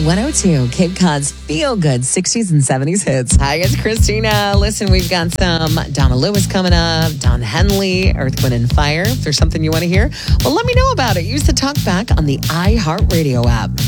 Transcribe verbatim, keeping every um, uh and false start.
one oh two, Cape Cod's feel good sixties and seventies hits. Hi, it's Christina. Listen, we've got some Donna Lewis coming up, Don Henley, Earth, Wind, and Fire. If there's something you want to hear, well, let me know about it. Use the talk back on the iHeartRadio app.